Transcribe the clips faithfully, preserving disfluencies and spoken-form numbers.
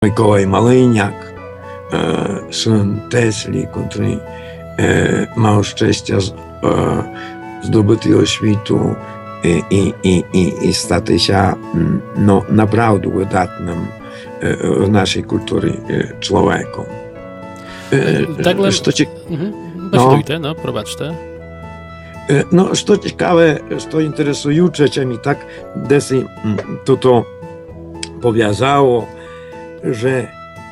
Mikołaj Malejniak, syn Tesli, który miał szczęście zdobyć oświtu i, i, i, i stać się no, naprawdę wydatnym w naszej kulturze człowiekiem. Takhle... Što či... Mhm. Počujte, no, probačte. No, što ciekawe, što interesujące, čo mi tak desi toto powiązało, że e,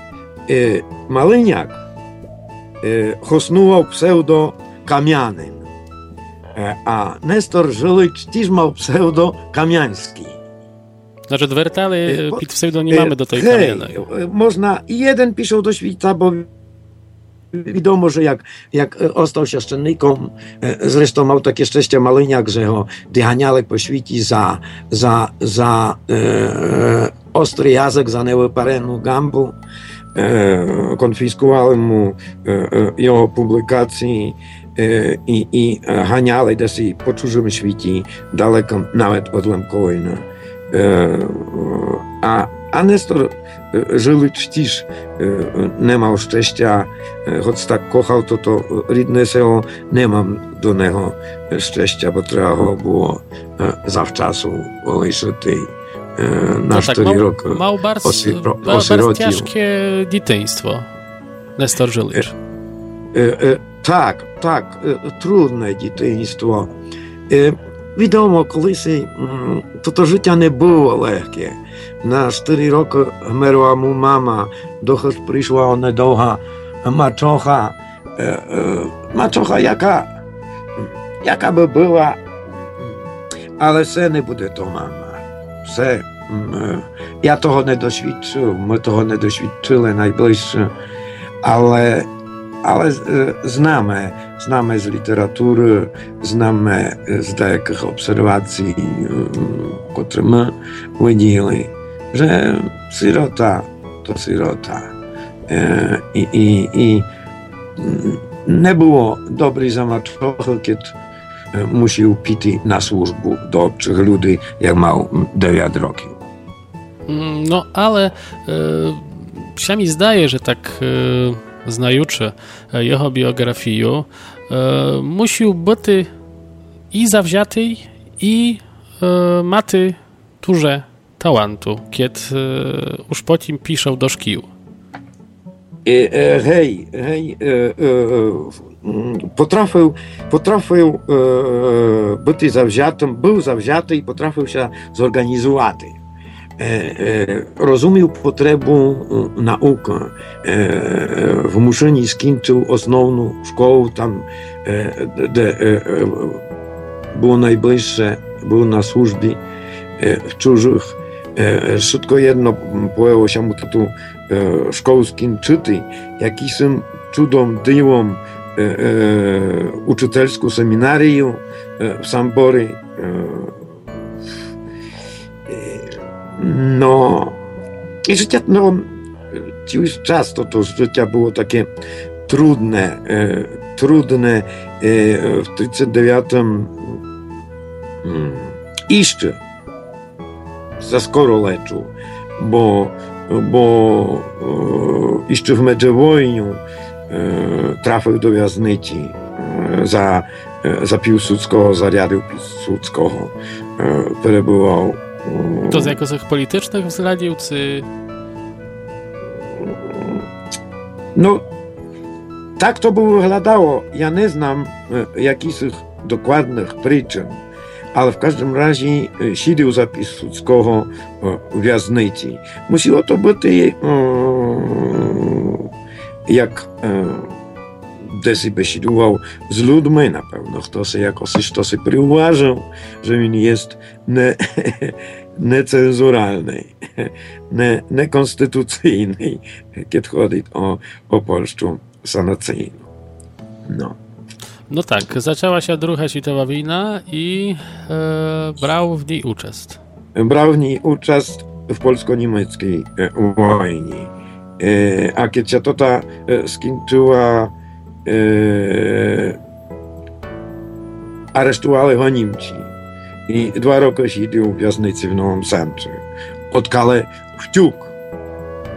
Malejniak e, hosnuwał pseudo Kamianin, e, a Nestor Żylicz też miał pseudo Kamiański. Znaczy, dwertali pід pseudonimami do tej Hej, Kamianej. Można, i jeden pisze do świta, bo wiadomo, że jak, jak ostał święcennikiem, zresztą miał takie szczęście Malejniak, że go dychaniali po świecie za, za, za e, ostry język, za niewypareną gambu. E, konfiskowali mu e, e, jego publikacje e, i, i ganiali desi po cudzym świecie, daleko nawet od Lemkowina. E, a, a Nestor Żylicz też nie miał szczęścia, choć tak kochał to, to rідне село, nie mam do niego szczęścia, bo trzeba go było zawczasu liczyć na no cztery tak, roki. Mał bardzo ciężkie dzieciństwo, Nestor Żylicz. Tak, tak, trudne dzieciństwo. Wiadomo, колись to, to życie nie było lekkie. Na cztery roki umierła mu mama, dochód przyszła niedługa maczocha. Maczocha jaka, jaka by była, ale se nie będzie to mama. Se, ja toho nie doświadczył, my toho nie doświadczyli najbliższy, ale ale znamy, znamy z literatury, znamy z takich obserwacji, które my widzieli, że syrota to syrota. I, i, i nie było dobrej za maczochy, kiedy musiał pić na służbę do obcych ludzi, jak miał dziewięć roki. No, ale e, się mi zdaje, że tak e, знаючи його біографію, мусив бути і завзятий, і мати дуже таланту, kiedy już potem pisał do szkół. Hej, hej, potrafił, potrafił być zawziatym, był zawziaty i potrafił się zorganizować. Rozumiał potrzebę nauki. W Muszyni skończył основną szkołę, tam gdzie było najbliższe, był na służbie w cudzych. Wszystko jedno pojęło się mu tu szkołę skończyć. Jakimś cudom, dyłom uczytelską seminarię w Sambory. No, i życie, no, już często to życie było takie trudne, e, trudne e, w trzydziestym dziewiątym hmm, jeszcze za skoro leczył, bo, bo e, jeszcze w Medzewojniu e, trafił do wiaznicy e, za, e, za Piłsudskiego, za Rady Piłsudskiego, e, przebywał. To z jakosach politycznych względów, czy... No, tak to by wyglądało. Ja nie znam jakichś dokładnych przyczyn, ale w każdym razie siedział za Piłsudskiego w wiaznicy. Musiało to być jak desi besiedował z ludźmi, na pewno kto się jakoś to się przyuważył, że on jest nie, necenzuralny, nie, niekonstytucyjny, kiedy chodzi o, o Polskę sanacyjną. No. No tak, zaczęła się druga światowa wojna i e, brał w niej uczest. Brał w niej uczest w polsko-niemieckiej wojnie. E, a kiedy się to ta skończyła, e, aresztowali go Niemcy i dwa roki siedział w wiaznicy w Nowym Sęczu. Odkale wciuk